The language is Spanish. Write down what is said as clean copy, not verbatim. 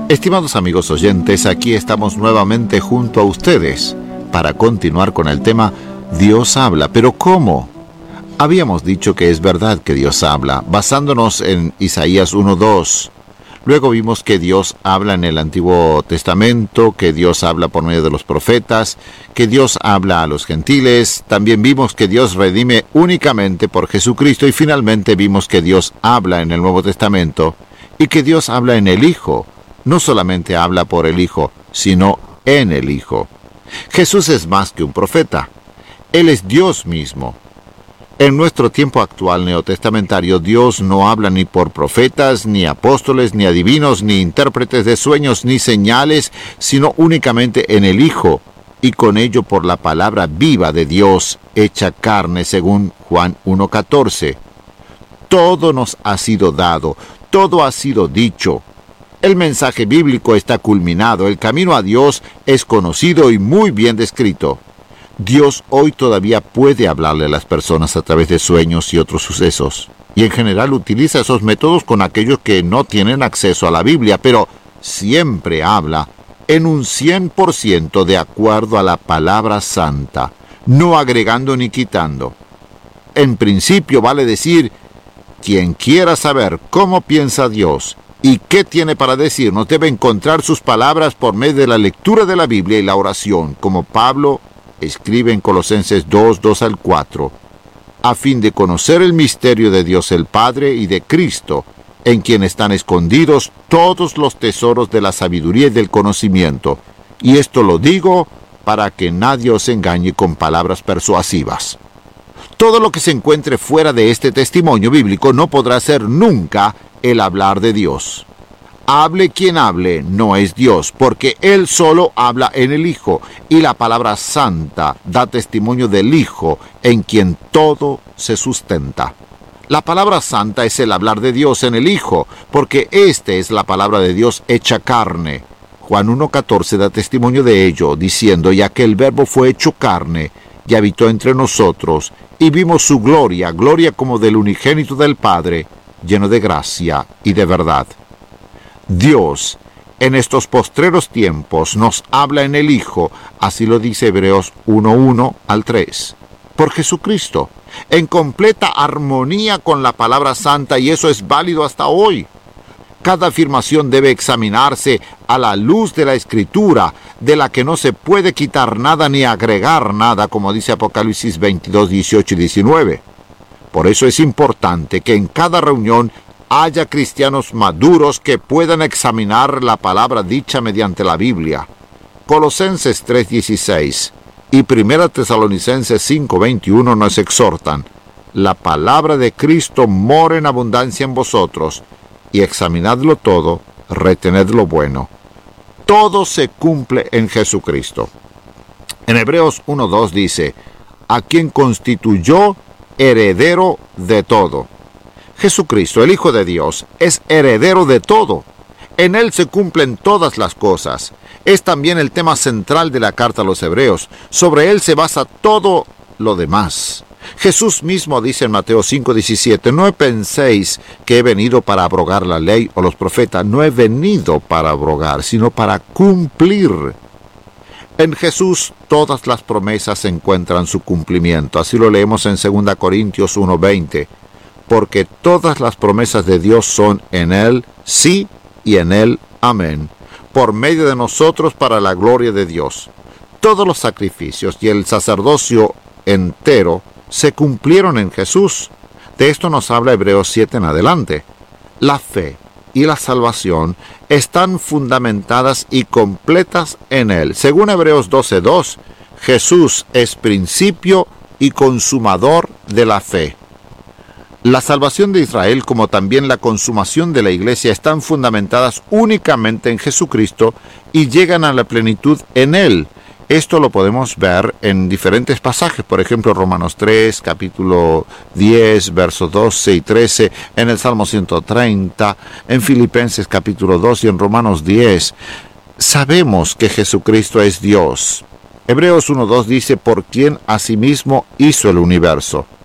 Estimados amigos oyentes, aquí estamos nuevamente junto a ustedes para continuar con el tema Dios habla. ¿Pero cómo? Habíamos dicho que es verdad que Dios habla, basándonos en Isaías 1:2. Luego vimos que Dios habla en el Antiguo Testamento, que Dios habla por medio de los profetas, que Dios habla a los gentiles. También vimos que Dios redime únicamente por Jesucristo y finalmente vimos que Dios habla en el Nuevo Testamento y que Dios habla en el Hijo. No solamente habla por el Hijo, sino en el Hijo. Jesús es más que un profeta. Él es Dios mismo. En nuestro tiempo actual neotestamentario, Dios no habla ni por profetas, ni apóstoles, ni adivinos, ni intérpretes de sueños, ni señales, sino únicamente en el Hijo, y con ello por la palabra viva de Dios, hecha carne, según Juan 1:14. Todo nos ha sido dado, todo ha sido dicho. El mensaje bíblico está culminado, el camino a Dios es conocido y muy bien descrito. Dios hoy todavía puede hablarle a las personas a través de sueños y otros sucesos, y en general utiliza esos métodos con aquellos que no tienen acceso a la Biblia, pero siempre habla en un 100% de acuerdo a la palabra santa, no agregando ni quitando. En principio vale decir, quien quiera saber cómo piensa Dios y qué tiene para decirnos debe encontrar sus palabras por medio de la lectura de la Biblia y la oración, como Pablo escribe en Colosenses 2:2-4, a fin de conocer el misterio de Dios el Padre y de Cristo, en quien están escondidos todos los tesoros de la sabiduría y del conocimiento. Y esto lo digo para que nadie os engañe con palabras persuasivas. Todo lo que se encuentre fuera de este testimonio bíblico no podrá ser nunca el hablar de Dios. Hable quien hable, no es Dios, porque Él solo habla en el Hijo, y la palabra santa da testimonio del Hijo, en quien todo se sustenta. La palabra santa es el hablar de Dios en el Hijo, porque esta es la palabra de Dios hecha carne. Juan 1:14 da testimonio de ello, diciendo, ya que el Verbo fue hecho carne, y habitó entre nosotros, y vimos su gloria, gloria como del unigénito del Padre, lleno de gracia y de verdad. Dios, en estos postreros tiempos, nos habla en el Hijo, así lo dice Hebreos 1:1-3, por Jesucristo, en completa armonía con la palabra santa, y eso es válido hasta hoy. Cada afirmación debe examinarse a la luz de la Escritura, de la que no se puede quitar nada ni agregar nada, como dice Apocalipsis 22:18-19. Por eso es importante que en cada reunión haya cristianos maduros que puedan examinar la palabra dicha mediante la Biblia. Colosenses 3:16 y 1 Tesalonicenses 5:21 nos exhortan: la palabra de Cristo mora en abundancia en vosotros, y examinadlo todo, retened lo bueno. Todo se cumple en Jesucristo. En Hebreos 1:2 dice, a quien constituyó heredero de todo. Jesucristo, el Hijo de Dios, es heredero de todo. En Él se cumplen todas las cosas. Es también el tema central de la carta a los Hebreos. Sobre Él se basa todo lo demás. Jesús mismo dice en Mateo 5:17, no penséis que he venido para abrogar la ley o los profetas. No he venido para abrogar, sino para cumplir. En Jesús todas las promesas encuentran su cumplimiento. Así lo leemos en 2 Corintios 1:20. Porque todas las promesas de Dios son en Él, sí, y en Él, amén, por medio de nosotros para la gloria de Dios. Todos los sacrificios y el sacerdocio entero se cumplieron en Jesús. De esto nos habla Hebreos 7 en adelante. La fe y la salvación están fundamentadas y completas en Él. Según Hebreos 12:2, Jesús es principio y consumador de la fe. La salvación de Israel, como también la consumación de la Iglesia, están fundamentadas únicamente en Jesucristo y llegan a la plenitud en Él. Esto lo podemos ver en diferentes pasajes, por ejemplo, Romanos 3, capítulo 10, versos 12 y 13, en el Salmo 130, en Filipenses capítulo 2 y en Romanos 10. Sabemos que Jesucristo es Dios. Hebreos 1:2 dice, por quien asimismo hizo el universo.